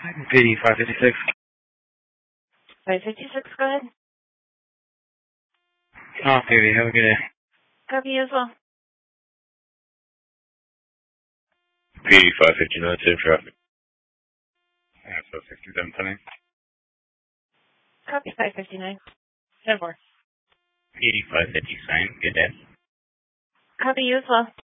PD 556. 556, go ahead. Oh, PD, have a good day. Copy you as well. PD 559, safe traffic. Yeah, so 6710. Copy 559. 10-4. PD 559, good day. Copy you as well.